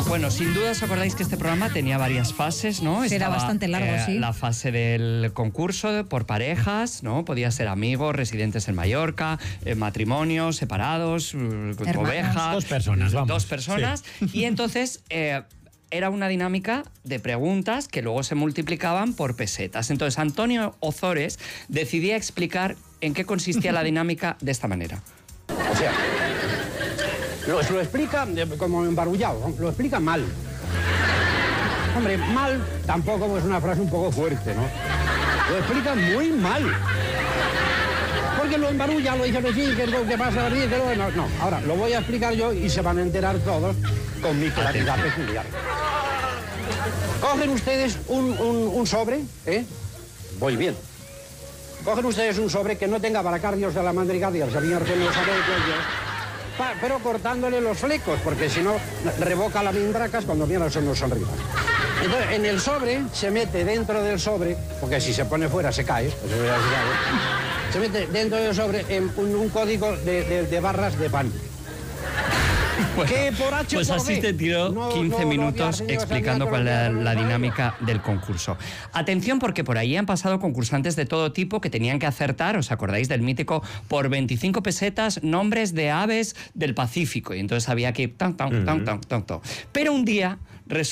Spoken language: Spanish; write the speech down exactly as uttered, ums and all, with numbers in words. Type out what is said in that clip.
Bueno, sin duda os acordáis que este programa tenía varias fases, ¿no? Era Estaba, bastante largo, eh, sí. La fase del concurso por parejas, ¿no? Podía ser amigos, residentes en Mallorca, eh, matrimonios, separados, Hermanos. ovejas. Dos personas, vamos. Dos personas. Sí. Y entonces... Eh, era una dinámica de preguntas que luego se multiplicaban por pesetas. Entonces, Antonio Ozores decidía explicar en qué consistía la dinámica de esta manera. O sea, lo, lo explica como embarullado, lo explica mal. Hombre, mal tampoco es una frase un poco fuerte, ¿no? Lo explica muy mal. Porque lo embarulla, lo dice, sí, que es lo que pasa, que lo... No, no, ahora lo voy a explicar yo y se van a enterar todos con mi claridad peculiar. Cogen ustedes un, un, un sobre, ¿eh? Voy bien. Cogen ustedes un sobre que no tenga baracardios de la mandrigadia, el señor que no sabe de pero cortándole los flecos, porque si no revoca las mindracas cuando viene son los sonrisas. Entonces, en el sobre se mete dentro del sobre, porque si se pone fuera se cae, pues se, cae se mete dentro del sobre en un, un código de, de, de barras de pan. Bueno, que por H pues por así B. te tiró No, quince no, minutos no, no, explicando no, cuál era no, no, la no, dinámica del concurso. Atención, porque por ahí han pasado concursantes de todo tipo que tenían que acertar, ¿os acordáis del mítico por veinticinco pesetas nombres de aves del Pacífico? Y entonces había que ir tan, tan, tan, tan, tan, tan. Pero un día resulta